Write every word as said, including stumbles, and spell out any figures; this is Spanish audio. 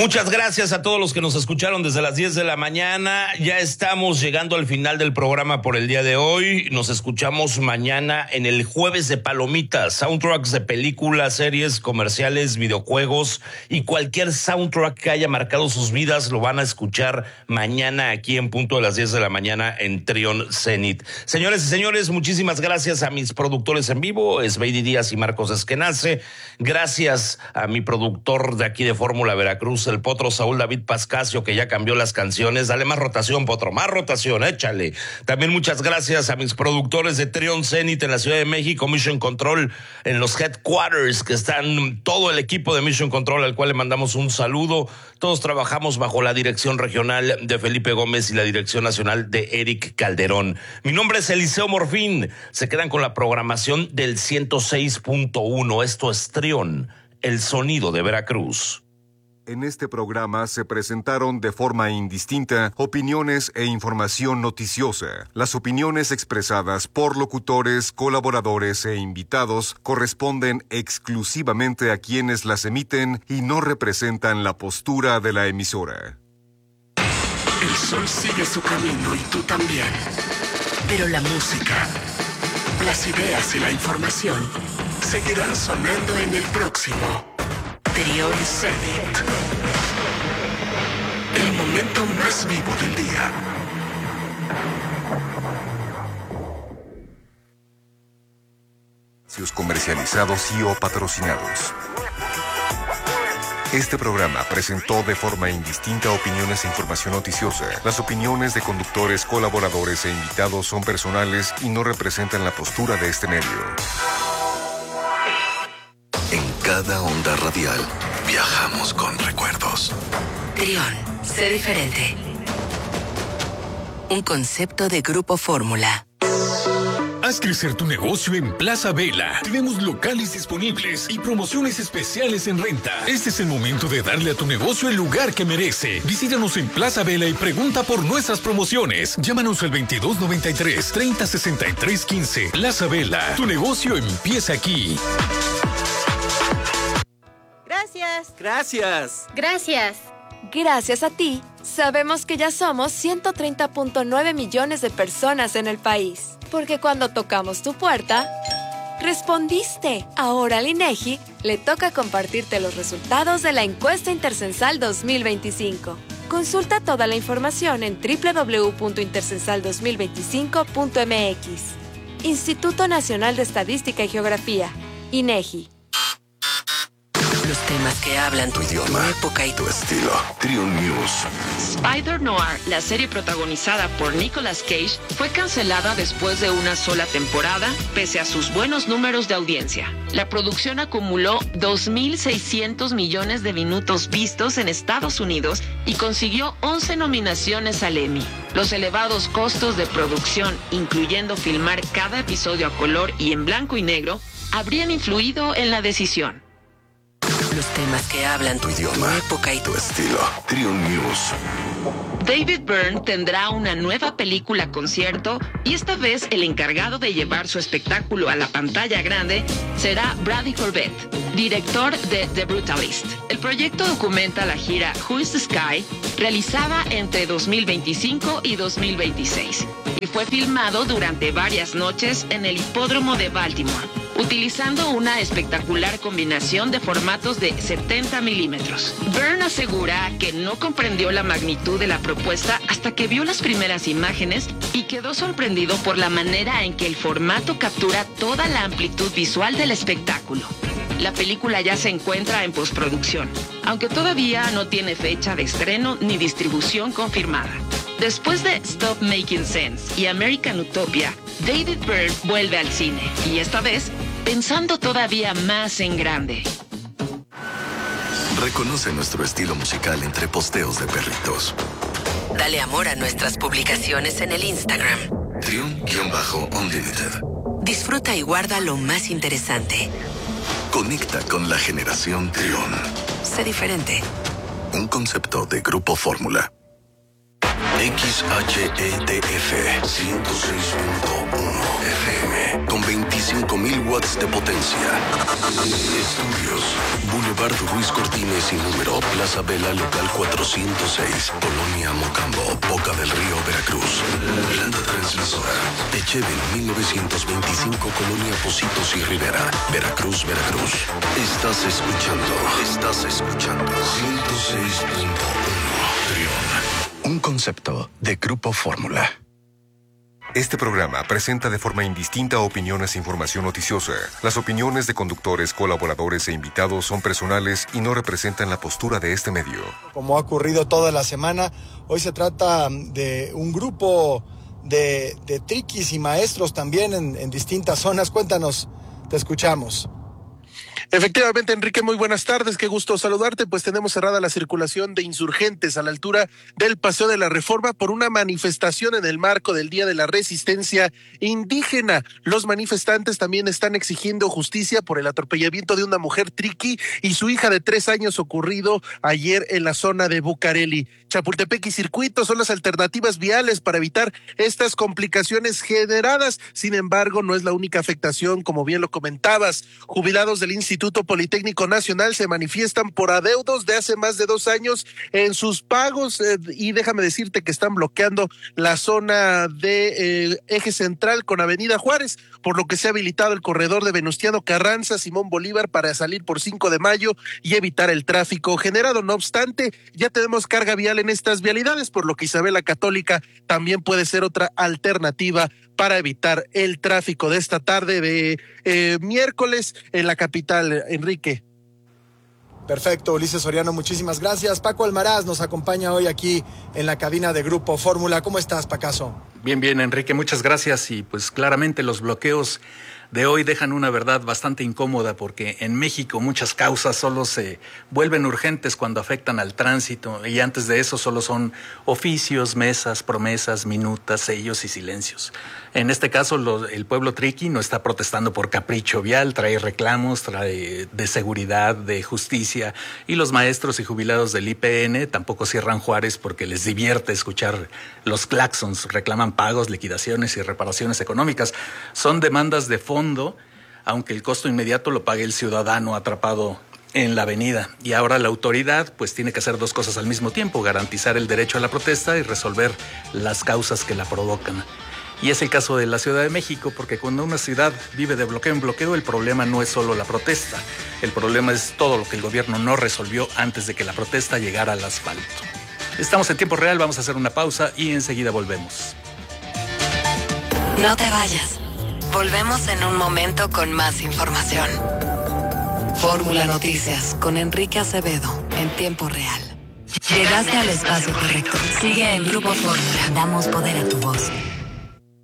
Muchas gracias a todos los que nos escucharon desde las diez de la mañana. Ya estamos llegando al final del programa por el día de hoy. Nos escuchamos mañana en el Jueves de Palomitas, soundtracks de películas, series, comerciales, videojuegos y cualquier soundtrack que haya marcado sus vidas lo van a escuchar mañana aquí en punto de las diez de la mañana en Trión Zenit. Señores y señores, muchísimas gracias a mis productores en vivo, Esbeidi Díaz y Marcos Esquenace. Gracias a mi productor de aquí de Fórmula Veracruz, el Potro Saúl David Pascasio, que ya cambió las canciones. Dale más rotación, Potro, más rotación, échale. También muchas gracias a mis productores de Trión Zenit en la Ciudad de México, Mission Control en los headquarters, que están todo el equipo de Mission Control, al cual le mandamos un saludo. Todos trabajamos bajo la dirección regional de Felipe Gómez y la dirección nacional de Eric Calderón. Mi nombre es Eliseo Morfín. Se quedan con la programación del ciento seis punto uno. Esto es Trión, el sonido de Veracruz. En este programa se presentaron de forma indistinta opiniones e información noticiosa. Las opiniones expresadas por locutores, colaboradores e invitados corresponden exclusivamente a quienes las emiten y no representan la postura de la emisora. El sol sigue su camino y tú también. Pero la música, las ideas y la información seguirán sonando en el próximo Trión Zenit. El momento más vivo del día. Comercializados y o patrocinados. Este programa presentó de forma indistinta opiniones e información noticiosa. Las opiniones de conductores, colaboradores e invitados son personales y no representan la postura de este medio. En cada onda radial viajamos con recuerdos. Trión, sé diferente. Un concepto de Grupo Fórmula. Haz crecer tu negocio en Plaza Vela. Tenemos locales disponibles y promociones especiales en renta. Este es el momento de darle a tu negocio el lugar que merece. Visítanos en Plaza Vela y pregunta por nuestras promociones. Llámanos al veintidós noventa y tres, treinta sesenta y tres quince. Plaza Vela, tu negocio empieza aquí. Gracias. Gracias. Gracias. Gracias a ti, sabemos que ya somos ciento treinta punto nueve millones de personas en el país. Porque cuando tocamos tu puerta, respondiste. Ahora al INEGI le toca compartirte los resultados de la encuesta intercensal dos mil veinticinco. Consulta toda la información en doble u doble u doble u punto intercensal dos mil veinticinco punto m x. Instituto Nacional de Estadística y Geografía, INEGI. Los temas que hablan tu idioma, tu época y tu estilo. Trión News. Spider Noir, la serie protagonizada por Nicolas Cage, fue cancelada después de una sola temporada, pese a sus buenos números de audiencia. La producción acumuló dos mil seiscientos millones de minutos vistos en Estados Unidos y consiguió once nominaciones al Emmy. Los elevados costos de producción, incluyendo filmar cada episodio a color y en blanco y negro, habrían influido en la decisión. Los temas que hablan tu idioma, tu época y tu estilo. Trión News. David Byrne tendrá una nueva película concierto y esta vez el encargado de llevar su espectáculo a la pantalla grande será Brady Corbett, director de The Brutalist. El proyecto documenta la gira Who is the Sky, realizada entre dos mil veinticinco y dos mil veintiséis, y fue filmado durante varias noches en el hipódromo de Baltimore, utilizando una espectacular combinación de formatos de setenta milímetros. Byrne asegura que no comprendió la magnitud de la propuesta hasta que vio las primeras imágenes y quedó sorprendido por la manera en que el formato captura toda la amplitud visual del espectáculo. La película ya se encuentra en postproducción, aunque todavía no tiene fecha de estreno ni distribución confirmada. Después de Stop Making Sense y American Utopia, David Byrne vuelve al cine, y esta vez pensando todavía más en grande. Reconoce nuestro estilo musical entre posteos de perritos. Dale amor a nuestras publicaciones en el Instagram. Trión-Unlimited. Disfruta y guarda lo más interesante. Conecta con la generación Trión. Sé diferente. Un concepto de Grupo Fórmula. X H E D F ciento seis punto uno F M con veinticinco mil watts de potencia. Estudios Boulevard Ruiz Cortines y número Plaza Vela local cuatrocientos seis, Colonia Mocambo, Boca del Río, Veracruz. Planta transmisora Echeven mil novecientos veinticinco, Colonia Pocitos y Rivera, Veracruz, Veracruz. Estás escuchando, estás escuchando ciento seis punto uno Trión. Un concepto de Grupo Fórmula. Este programa presenta de forma indistinta opiniones e información noticiosa. Las opiniones de conductores, colaboradores e invitados son personales y no representan la postura de este medio. Como ha ocurrido toda la semana, hoy se trata de un grupo de, de triquis y maestros también en, en distintas zonas. Cuéntanos, te escuchamos. Efectivamente, Enrique, muy buenas tardes, qué gusto saludarte. Pues tenemos cerrada la circulación de insurgentes a la altura del Paseo de la Reforma por una manifestación en el marco del Día de la Resistencia Indígena. Los manifestantes también están exigiendo justicia por el atropellamiento de una mujer triqui y su hija de tres años ocurrido ayer en la zona de Bucareli. Chapultepec y Circuito son las alternativas viales para evitar estas complicaciones generadas. Sin embargo, no es la única afectación, como bien lo comentabas. Jubilados del Instituto Politécnico Nacional se manifiestan por adeudos de hace más de dos años en sus pagos eh, y déjame decirte que están bloqueando la zona de eh, Eje Central con Avenida Juárez, por lo que se ha habilitado el corredor de Venustiano Carranza, Simón Bolívar para salir por cinco de mayo y evitar el tráfico generado. No obstante, ya tenemos carga vial en estas vialidades, por lo que Isabel la Católica también puede ser otra alternativa para evitar el tráfico de esta tarde de eh, miércoles en la capital, Enrique. Perfecto, Ulises Soriano, muchísimas gracias. Paco Almaraz nos acompaña hoy aquí en la cabina de Grupo Fórmula. ¿Cómo estás, Pacaso? Bien, bien, Enrique, muchas gracias. Y pues claramente los bloqueos de hoy dejan una verdad bastante incómoda, porque en México muchas causas solo se vuelven urgentes cuando afectan al tránsito, y antes de eso solo son oficios, mesas, promesas, minutas, sellos y silencios. En este caso, lo, el pueblo triqui no está protestando por capricho vial, trae reclamos, trae de seguridad, de justicia, y los maestros y jubilados del I P N tampoco cierran Juárez porque les divierte escuchar los claxons, reclaman pagos, liquidaciones y reparaciones económicas. Son demandas de fondo, aunque el costo inmediato lo pague el ciudadano atrapado en la avenida. Y ahora la autoridad pues tiene que hacer dos cosas al mismo tiempo: garantizar el derecho a la protesta y resolver las causas que la provocan. Y es el caso de la Ciudad de México, porque cuando una ciudad vive de bloqueo en bloqueo, el problema no es solo la protesta, el problema es todo lo que el gobierno no resolvió antes de que la protesta llegara al asfalto. Estamos en tiempo real, vamos a hacer una pausa y enseguida volvemos. No te vayas. Volvemos en un momento con más información. Fórmula Noticias con Enrique Acevedo en tiempo real. Llegaste al espacio correcto. Sigue en Grupo Fórmula. Damos poder a tu voz.